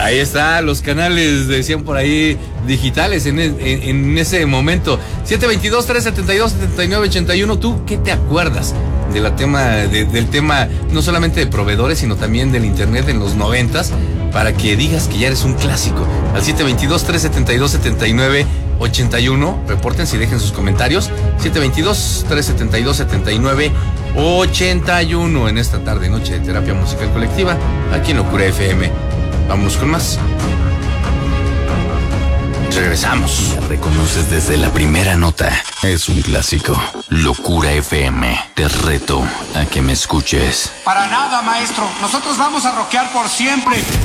Ahí está, los canales, decían por ahí, digitales en ese momento. 722-372-7981. ¿Tú qué te acuerdas del tema, no solamente de proveedores, sino también del internet en los 90s, para que digas que ya eres un clásico? Al 722-372-7981. Repórtense y dejen sus comentarios. 722-372-7981 en esta tarde noche de terapia musical colectiva aquí en Locura FM. Vamos con más. Regresamos. La reconoces desde la primera nota. Es un clásico. Locura FM. Te reto a que me escuches. Para nada, maestro. Nosotros vamos a rockear por siempre.